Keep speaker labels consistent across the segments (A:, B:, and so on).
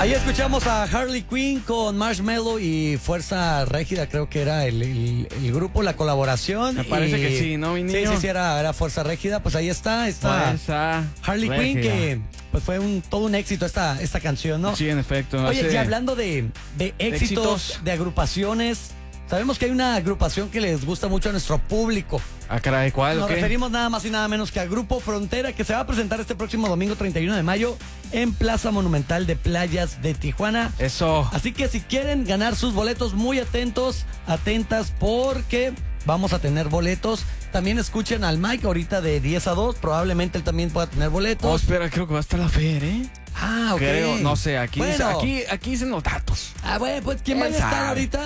A: Ahí escuchamos a Harley Quinn con Marshmello y Fuerza Régida, creo que era el grupo, la colaboración.
B: Me parece que sí, ¿no, mi niño?
A: Sí, era Fuerza Régida. Pues ahí está Harley Quinn, que pues fue todo un éxito esta canción, ¿no?
B: Sí, en efecto.
A: Oye, y hablando de éxitos, de agrupaciones, sabemos que hay una agrupación que les gusta mucho a nuestro público.
B: Ah, caray, ¿cuál?
A: Nos referimos nada más y nada menos que al Grupo Frontera, que se va a presentar este próximo domingo 31 de mayo en Plaza Monumental de Playas de Tijuana.
B: Eso.
A: Así que si quieren ganar sus boletos, muy atentas, porque vamos a tener boletos. También escuchen al Mike ahorita de 10 a 2, probablemente él también pueda tener boletos.
B: Oh, espera, creo que va a estar la Fer, ¿eh?
A: Ah, ok.
B: Creo, no sé, aquí dicen los datos.
A: Ah, bueno, pues ¿quién va a estar ahorita?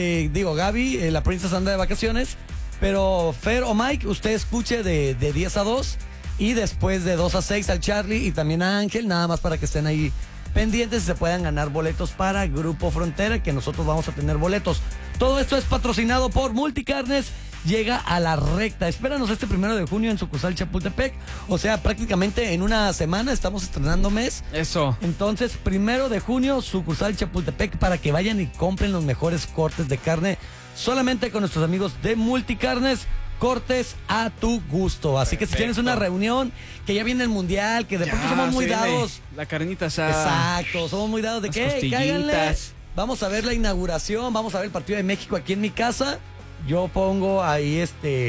A: Gaby, la princesa anda de vacaciones. Pero Fer o Mike, usted escuche de 10 a 2 y después de 2 a 6 al Charlie y también a Ángel, nada más para que estén ahí pendientes y se puedan ganar boletos para Grupo Frontera, que nosotros vamos a tener boletos. Todo esto es patrocinado por Multicarnes. Llega a la recta. Espéranos este 1 de junio en sucursal Chapultepec. O sea, prácticamente en una semana estamos estrenando mes.
B: Eso.
A: Entonces, 1 de junio, sucursal Chapultepec, para que vayan y compren los mejores cortes de carne. Solamente con nuestros amigos de Multicarnes. Cortes a tu gusto. Así que si tienes una reunión, que ya viene el mundial, que de pronto somos muy dados.
B: La carnita asada.
A: Exacto, somos muy dados de
B: las
A: que
B: costillitas.
A: Vamos a ver la inauguración, vamos a ver el partido de México aquí en mi casa. Yo pongo ahí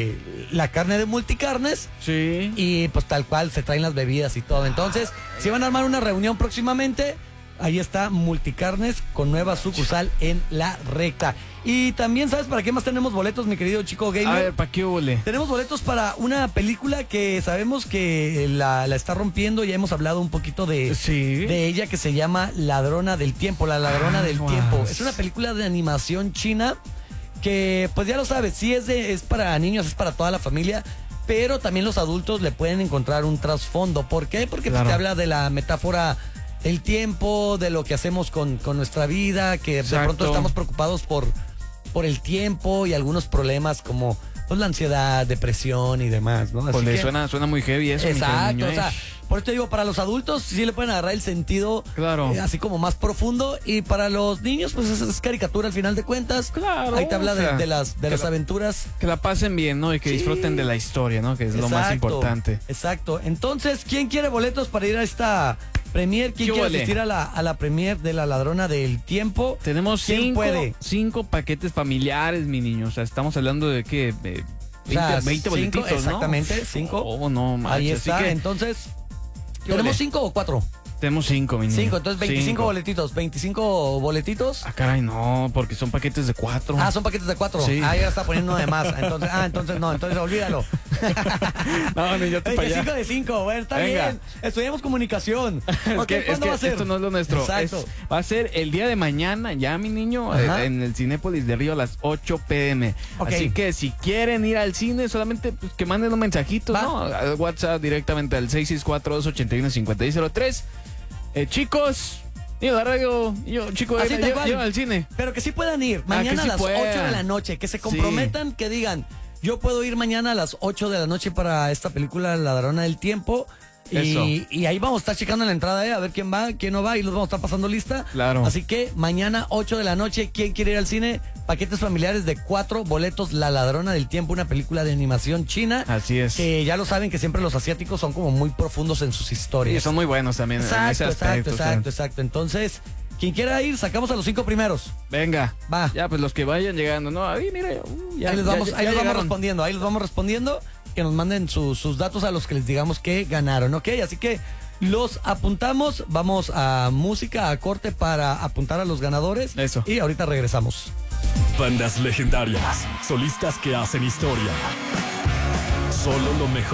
A: la carne de Multicarnes.
B: Sí.
A: Y pues tal cual se traen las bebidas y todo. Entonces, si van a armar una reunión próximamente, ahí está Multicarnes con nueva sucursal en la recta. Y también, ¿sabes para qué más tenemos boletos, mi querido chico gamer?
B: A ver, ¿para qué huele?
A: Tenemos boletos para una película que sabemos que la está rompiendo. Ya hemos hablado un poquito de ella, que se llama Ladrona del Tiempo. La Ladrona del Tiempo. Es una película de animación china que, pues ya lo sabes, sí es para niños, es para toda la familia, pero también los adultos le pueden encontrar un trasfondo. ¿Por qué? Porque pues, te habla de la metáfora del tiempo, de lo que hacemos con nuestra vida, que de pronto estamos preocupados por el tiempo y algunos problemas como pues la ansiedad, depresión y demás, ¿no? Así que
B: suena muy heavy eso.
A: Exacto, o sea, por eso te digo, para los adultos sí le pueden agarrar el sentido, así como más profundo, y para los niños pues es caricatura al final de cuentas. Claro. Ahí te habla de las aventuras.
B: Que la pasen bien, ¿no? Y que disfruten de la historia, ¿no? Que es lo más importante.
A: Exacto. Entonces, ¿quién quiere boletos para ir a esta premier? ¿Quién quiere asistir a la premier de La Ladrona del Tiempo?
B: Tenemos 5 paquetes familiares, mi niño. O sea, estamos hablando de que 20 boletitos,
A: exactamente,
B: ¿no?
A: 5.
B: Oh, no, manches.
A: Ahí está, entonces, ¿tenemos 5 o 4?
B: Tenemos 5, mi niño.
A: 5, entonces 25 boletitos. 25 boletitos.
B: Ah, caray, no, porque son paquetes de 4.
A: Ah, son paquetes de 4.
B: Sí.
A: Ah, ya está poniendo uno de más. Entonces olvídalo.
B: No, ni yo te
A: 5 de 5, bueno, está bien. Estudiamos comunicación. ¿Cuándo va a ser?
B: Esto no es lo nuestro.
A: Exacto.
B: Va a ser el día de mañana, ya, mi niño, en el Cinépolis de Río a las 8 p.m. Okay. Así que si quieren ir al cine, solamente pues, que manden un mensajito, ¿no? Al WhatsApp directamente al 664-281-5603. Chicos, yo la radio, chicos, yo al cine.
A: Pero que sí puedan ir mañana a las 8 de la noche, que se comprometan, que digan, yo puedo ir mañana a las 8 de la noche para esta película La Ladrona del Tiempo. Y ahí vamos a estar checando en la entrada, a ver quién va, quién no va, y los vamos a estar pasando lista.
B: Claro.
A: Así que mañana 8 de la noche, ¿quién quiere ir al cine? Paquetes familiares de 4 boletos, La Ladrona del Tiempo, una película de animación china.
B: Así es.
A: Que ya lo saben que siempre los asiáticos son como muy profundos en sus historias.
B: Y son muy buenos también.
A: Exacto. Entonces, quien quiera ir, sacamos a los 5 primeros.
B: Venga.
A: Va.
B: Ya, pues los que vayan llegando, ¿no? Ahí, mira.
A: Ahí los vamos respondiendo. Que nos manden sus datos a los que les digamos que ganaron, ¿ok? Así que los apuntamos, vamos a música, a corte para apuntar a los ganadores.
B: Eso.
A: Y ahorita regresamos.
C: Bandas legendarias, solistas que hacen historia. Solo lo mejor.